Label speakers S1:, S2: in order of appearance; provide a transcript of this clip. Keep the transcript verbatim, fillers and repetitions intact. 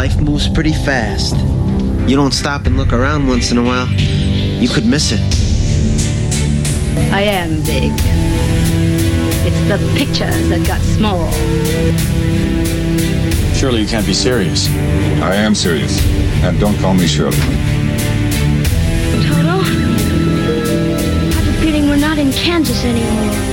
S1: Life moves pretty fast. You don't stop and look around once in a while, you could miss it.
S2: I am big. It's the pictures that got small.
S3: Surely you can't be serious.
S4: I am serious. And don't call me Shirley.
S5: Toto? I have a feeling we're not in Kansas anymore.